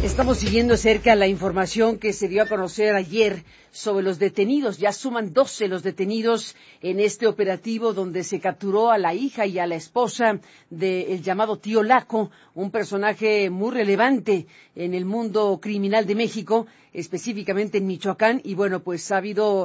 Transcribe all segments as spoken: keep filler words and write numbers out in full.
Estamos siguiendo cerca la información que se dio a conocer ayer sobre los detenidos. Ya suman doce los detenidos en este operativo donde se capturó a la hija y a la esposa del llamado Tío Laco, un personaje muy relevante en el mundo criminal de México, específicamente en Michoacán. Y bueno, pues ha habido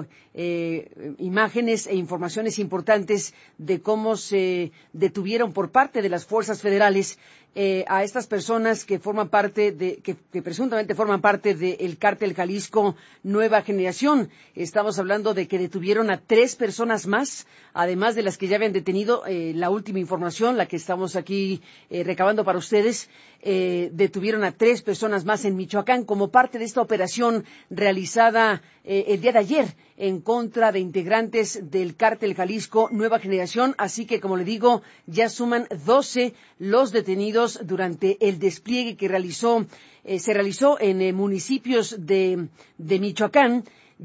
eh, imágenes e informaciones importantes de cómo se detuvieron por parte de las fuerzas federales Eh, a estas personas que forman parte de, que, que presuntamente forman parte del cártel Jalisco Nueva Generación. Estamos hablando de que detuvieron a tres personas más, además de las que ya habían detenido. Eh, la última información, la que estamos aquí eh, recabando para ustedes, eh, detuvieron a tres personas más en Michoacán como parte de esta operación realizada eh, el día de ayer en contra de integrantes del cártel Jalisco Nueva Generación. Así que, como le digo, ya suman doce los detenidos durante el despliegue que realizó, eh, se realizó en eh, municipios de, de Michoacán.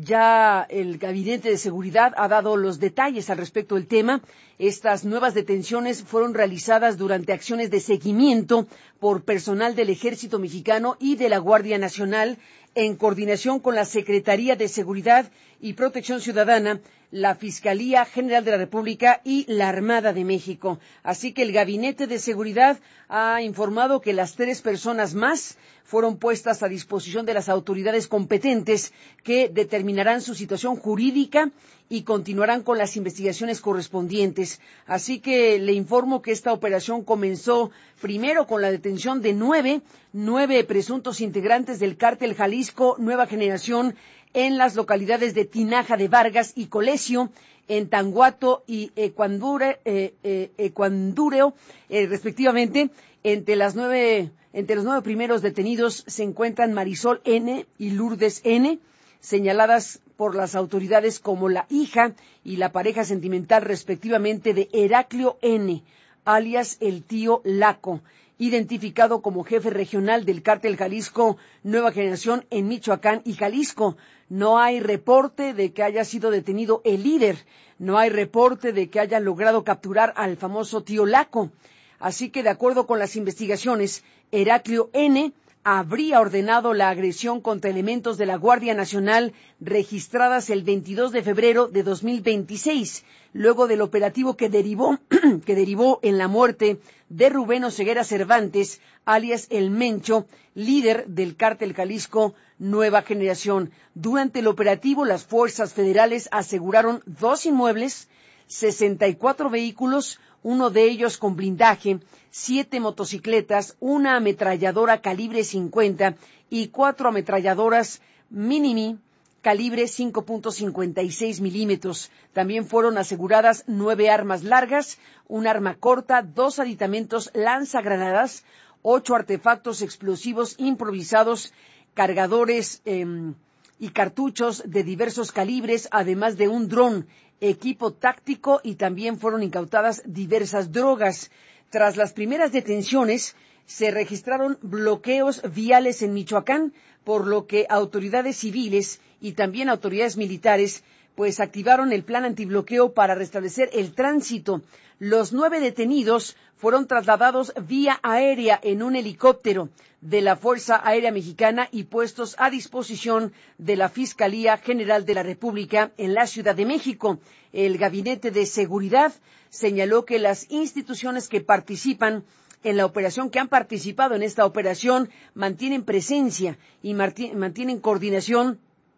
Ya el Gabinete de Seguridad ha dado los detalles al respecto del tema. Estas nuevas detenciones fueron realizadas durante acciones de seguimiento por personal del Ejército Mexicano y de la Guardia Nacional, en coordinación con la Secretaría de Seguridad y Protección Ciudadana, la Fiscalía General de la República y la Armada de México. Así que el Gabinete de Seguridad ha informado que las tres personas más fueron puestas a disposición de las autoridades competentes, que determinarán su situación jurídica y continuarán con las investigaciones correspondientes. Así que le informo que esta operación comenzó primero con la detención de nueve, nueve presuntos integrantes del cártel Jalisco Nueva Generación en las localidades de Tinaja de Vargas y Colesio, en Tanguato y Ecuandure, eh, eh, Ecuandureo, eh, respectivamente. Entre las nueve, entre los nueve primeros detenidos se encuentran Marisol N. y Lourdes N., señaladas por las autoridades como la hija y la pareja sentimental respectivamente de Heraclio N., alias el Tío Laco, identificado como jefe regional del cártel Jalisco Nueva Generación en Michoacán y Jalisco. No hay reporte de que haya sido detenido el líder, no hay reporte de que hayan logrado capturar al famoso Tío Laco. Así que, de acuerdo con las investigaciones, Heraclio N. habría ordenado la agresión contra elementos de la Guardia Nacional registradas el veintidós de febrero de dos mil veintiséis, luego del operativo que derivó, que derivó en la muerte de Rubén Oseguera Cervantes, alias El Mencho, líder del cártel Jalisco Nueva Generación. Durante el operativo, las fuerzas federales aseguraron dos inmuebles, sesenta y cuatro vehículos, uno de ellos con blindaje, siete motocicletas, una ametralladora calibre cincuenta y cuatro ametralladoras Minimi calibre cinco punto cincuenta y seis milímetros. También fueron aseguradas nueve armas largas, un arma corta, dos aditamentos lanzagranadas, ocho artefactos explosivos improvisados, cargadores eh, y cartuchos de diversos calibres, además de un dron, equipo táctico, y también fueron incautadas diversas drogas. Tras las primeras detenciones, se registraron bloqueos viales en Michoacán, por lo que autoridades civiles y también autoridades militares pues activaron el plan antibloqueo para restablecer el tránsito. Los nueve detenidos fueron trasladados vía aérea en un helicóptero de la Fuerza Aérea Mexicana y puestos a disposición de la Fiscalía General de la República en la Ciudad de México. El Gabinete de Seguridad señaló que las instituciones que participan en la operación, que han participado en esta operación, mantienen presencia y mantienen coordinación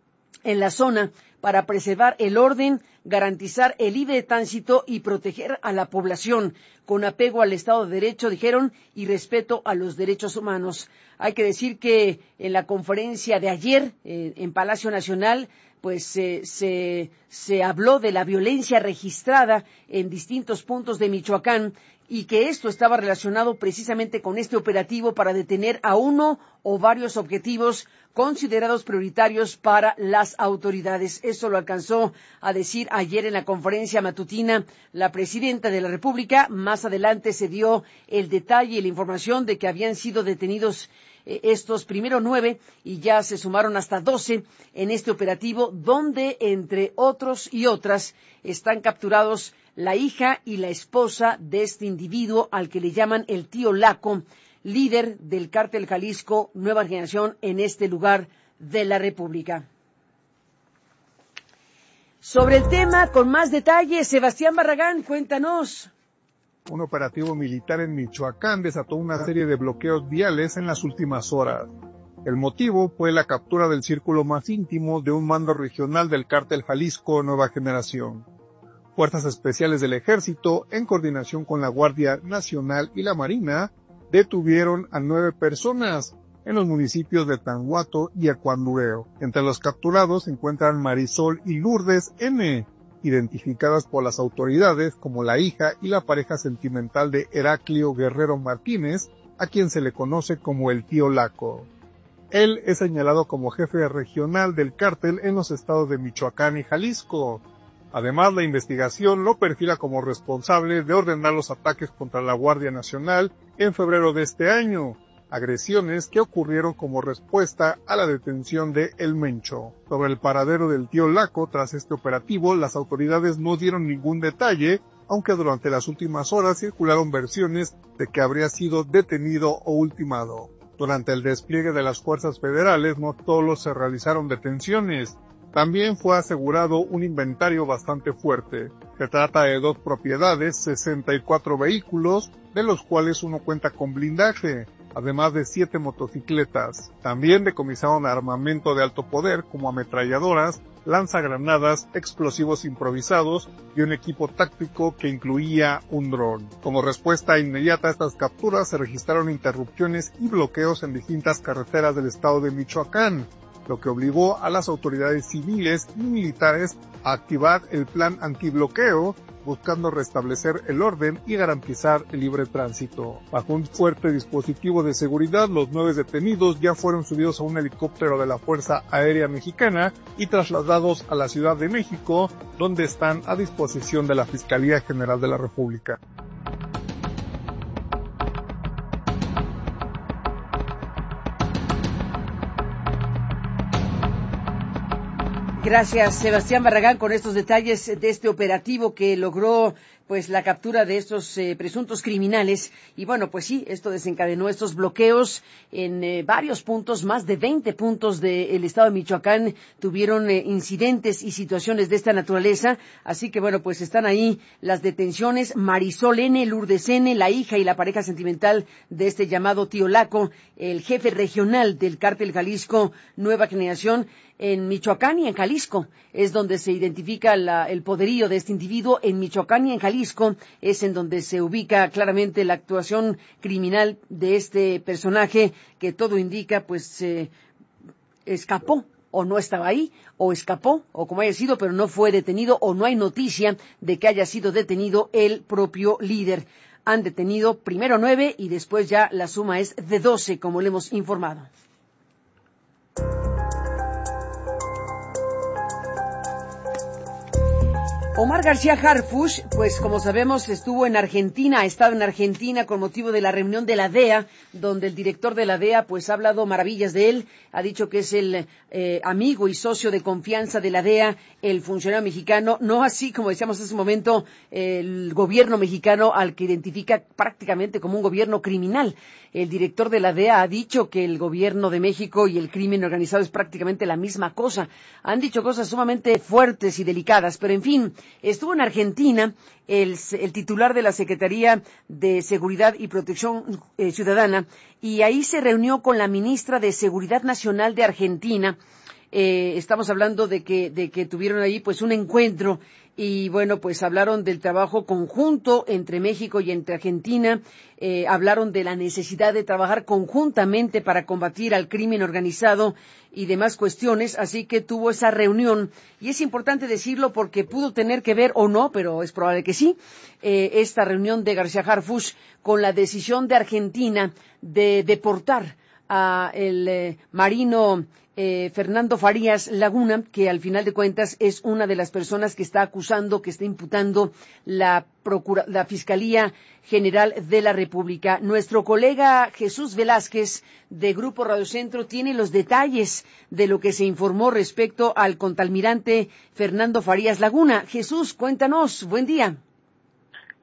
en la zona para preservar el orden, garantizar el libre tránsito y proteger a la población con apego al Estado de Derecho, dijeron, y respeto a los derechos humanos. Hay que decir que en la conferencia de ayer eh, en Palacio Nacional, pues eh, se, se habló de la violencia registrada en distintos puntos de Michoacán y que esto estaba relacionado precisamente con este operativo para detener a uno o varios objetivos considerados prioritarios para las autoridades. Eso lo alcanzó a decir ayer en la conferencia matutina la presidenta de la República. Más adelante se dio el detalle y la información de que habían sido detenidos eh, estos primero nueve y ya se sumaron hasta doce en este operativo, donde entre otros y otras están capturados la hija y la esposa de este individuo al que le llaman el Tío Laco, líder del cártel Jalisco Nueva Generación en este lugar de la República. Sobre el tema, con más detalles, Sebastián Barragán, cuéntanos. Un operativo militar en Michoacán desató una serie de bloqueos viales en las últimas horas. El motivo fue la captura del círculo más íntimo de un mando regional del cártel Jalisco Nueva Generación. Fuerzas especiales del Ejército, en coordinación con la Guardia Nacional y la Marina, detuvieron a nueve personas en los municipios de Tanhuato y Acuandureo. Entre los capturados se encuentran Marisol y Lourdes N., identificadas por las autoridades como la hija y la pareja sentimental de Heraclio Guerrero Martínez, a quien se le conoce como el tío Laco. Él es señalado como jefe regional del cártel en los estados de Michoacán y Jalisco. Además, la investigación lo perfila como responsable de ordenar los ataques contra la Guardia Nacional en febrero de este año, agresiones que ocurrieron como respuesta a la detención de El Mencho. Sobre el paradero del tío Laco tras este operativo, las autoridades no dieron ningún detalle, aunque durante las últimas horas circularon versiones de que habría sido detenido o ultimado. Durante el despliegue de las fuerzas federales no solo se realizaron detenciones, también fue asegurado un inventario bastante fuerte. Se trata de dos propiedades, sesenta y cuatro vehículos, de los cuales uno cuenta con blindaje, además de siete motocicletas. También decomisaron armamento de alto poder como ametralladoras, lanzagranadas, explosivos improvisados y un equipo táctico que incluía un dron. Como respuesta inmediata a estas capturas se registraron interrupciones y bloqueos en distintas carreteras del estado de Michoacán, lo que obligó a las autoridades civiles y militares a activar el plan antibloqueo, buscando restablecer el orden y garantizar el libre tránsito. Bajo un fuerte dispositivo de seguridad, los nueve detenidos ya fueron subidos a un helicóptero de la Fuerza Aérea Mexicana y trasladados a la Ciudad de México, donde están a disposición de la Fiscalía General de la República. Gracias, Sebastián Barragán, con estos detalles de este operativo que logró pues la captura de estos eh, presuntos criminales. Y bueno, pues sí, esto desencadenó estos bloqueos en eh, varios puntos, más de veinte puntos del estado de Michoacán tuvieron eh, incidentes y situaciones de esta naturaleza. Así que bueno, pues están ahí las detenciones. Marisol N., Lourdes N., la hija y la pareja sentimental de este llamado tío Laco, el jefe regional del cártel Jalisco Nueva Generación, en Michoacán y en Jalisco es donde se identifica la, el poderío de este individuo. En Michoacán y en Jalisco es en donde se ubica claramente la actuación criminal de este personaje que todo indica pues eh, escapó o no estaba ahí, o escapó, o como haya sido, pero no fue detenido o no hay noticia de que haya sido detenido el propio líder. Han detenido primero nueve y después ya la suma es de doce, como le hemos informado. Omar García Harfuch, pues como sabemos, estuvo en Argentina, ha estado en Argentina con motivo de la reunión de la D E A, donde el director de la D E A pues ha hablado maravillas de él, ha dicho que es el eh, amigo y socio de confianza de la D E A, el funcionario mexicano, no así como decíamos hace un momento, eh, el gobierno mexicano al que identifica prácticamente como un gobierno criminal. El director de la D E A ha dicho que el gobierno de México y el crimen organizado es prácticamente la misma cosa. Han dicho cosas sumamente fuertes y delicadas, pero en fin, estuvo en Argentina el, el titular de la Secretaría de Seguridad y Protección eh, Ciudadana y ahí se reunió con la ministra de Seguridad Nacional de Argentina. Eh, estamos hablando de que, de que tuvieron ahí pues un encuentro y bueno, pues hablaron del trabajo conjunto entre México y entre Argentina, eh, hablaron de la necesidad de trabajar conjuntamente para combatir al crimen organizado y demás cuestiones, así que tuvo esa reunión y es importante decirlo porque pudo tener que ver o no, pero es probable que sí, eh, esta reunión de García Harfuch con la decisión de Argentina de deportar a el eh, marino Eh, Fernando Farías Laguna, que al final de cuentas es una de las personas que está acusando, que está imputando la, procura, la Fiscalía General de la República. Nuestro colega Jesús Velázquez, de Grupo Radio Centro, tiene los detalles de lo que se informó respecto al contraalmirante Fernando Farías Laguna. Jesús, cuéntanos. Buen día.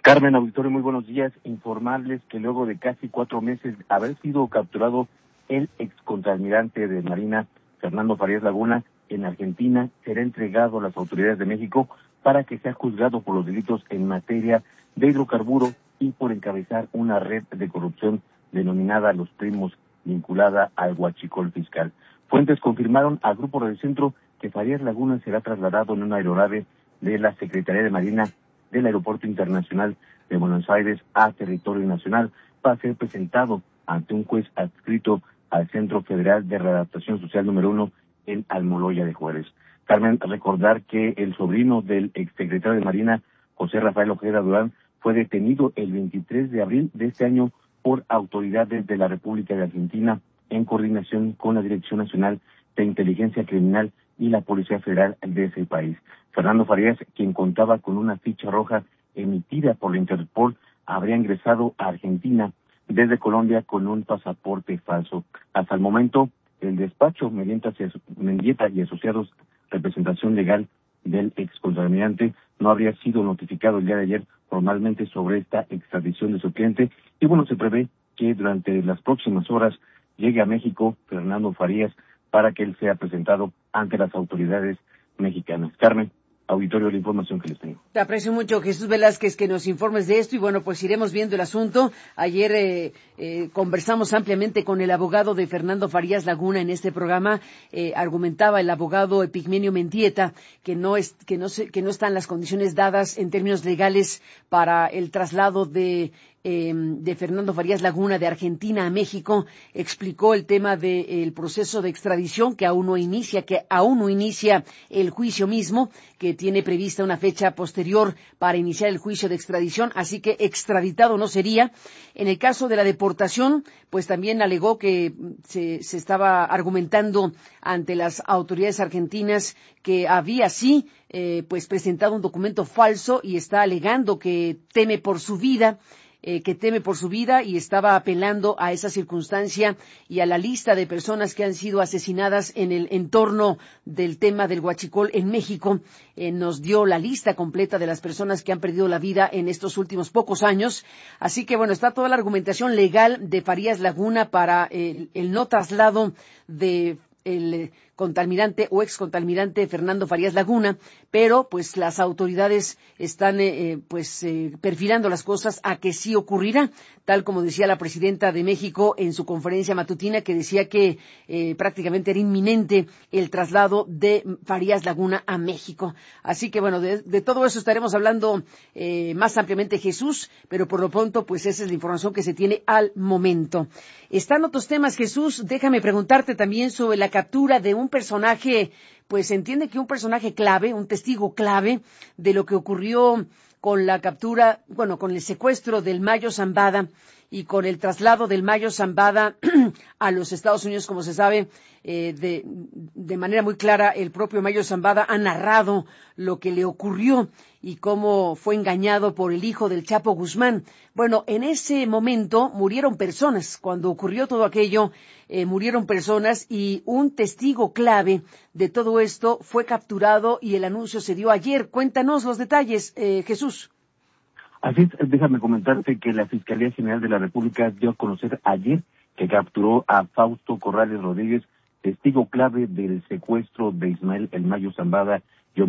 Carmen, auditorio, muy buenos días. Informarles que luego de casi cuatro meses de haber sido capturado el excontralmirante de Marina, Fernando Farías Laguna, en Argentina, será entregado a las autoridades de México para que sea juzgado por los delitos en materia de hidrocarburos y por encabezar una red de corrupción denominada Los Primos, vinculada al huachicol fiscal. Fuentes confirmaron al Grupo Radio Centro que Farías Laguna será trasladado en una aeronave de la Secretaría de Marina del Aeropuerto Internacional de Buenos Aires a territorio nacional para ser presentado ante un juez adscrito al Centro Federal de Readaptación Social número uno en Almoloya de Juárez. Carmen, recordar que el sobrino del exsecretario de Marina, José Rafael Ojeda Durán, fue detenido el veintitrés de abril de este año por autoridades de la República de Argentina en coordinación con la Dirección Nacional de Inteligencia Criminal y la Policía Federal de ese país. Fernando Farías, quien contaba con una ficha roja emitida por la Interpol, habría ingresado a Argentina desde Colombia con un pasaporte falso. Hasta el momento, el despacho Mendieta y Asociados, representación legal del excontralmirante, no habría sido notificado el día de ayer formalmente sobre esta extradición de su cliente, y bueno, se prevé que durante las próximas horas llegue a México Fernando Farías para que él sea presentado ante las autoridades mexicanas. Carmen, auditorio, la información que les tengo. Te aprecio mucho, Jesús Velázquez, que nos informes de esto y bueno, pues iremos viendo el asunto. Ayer eh, eh, conversamos ampliamente con el abogado de Fernando Farías Laguna en este programa. Eh, argumentaba el abogado Epigmenio Mendieta que no es que no se, que no están las condiciones dadas en términos legales para el traslado de Eh, de Fernando Farías Laguna de Argentina a México. Explicó el tema del de, proceso de extradición que aún no inicia, que aún no inicia el juicio mismo, que tiene prevista una fecha posterior para iniciar el juicio de extradición, así que extraditado no sería. En el caso de la deportación, pues también alegó que se, se estaba argumentando ante las autoridades argentinas que había sí eh, pues presentado un documento falso y está alegando que teme por su vida. Eh, que teme por su vida y estaba apelando a esa circunstancia y a la lista de personas que han sido asesinadas en el entorno del tema del huachicol en México. Eh, nos dio la lista completa de las personas que han perdido la vida en estos últimos pocos años. Así que, bueno, está toda la argumentación legal de Farías Laguna para eh, el no traslado de el contalmirante o excontalmirante Fernando Farías Laguna, pero pues las autoridades están eh, pues eh, perfilando las cosas a que sí ocurrirá, tal como decía la presidenta de México en su conferencia matutina, que decía que eh, prácticamente era inminente el traslado de Farías Laguna a México. Así que bueno, de, de todo eso estaremos hablando eh, más ampliamente, Jesús, pero por lo pronto pues esa es la información que se tiene al momento. Están otros temas, Jesús, déjame preguntarte también sobre la captura de un personaje, pues se entiende que un personaje clave, un testigo clave de lo que ocurrió con la captura, bueno, con el secuestro del Mayo Zambada y con el traslado del Mayo Zambada a los Estados Unidos, como se sabe, eh, de, de manera muy clara, el propio Mayo Zambada ha narrado lo que le ocurrió y cómo fue engañado por el hijo del Chapo Guzmán. Bueno, en ese momento murieron personas. Cuando ocurrió todo aquello, eh, murieron personas y un testigo clave de todo esto fue capturado y el anuncio se dio ayer. Cuéntanos los detalles, eh, Jesús. Así es, déjame comentarte que la Fiscalía General de la República dio a conocer ayer que capturó a Fausto Corrales Rodríguez, testigo clave del secuestro de Ismael El Mayo Zambada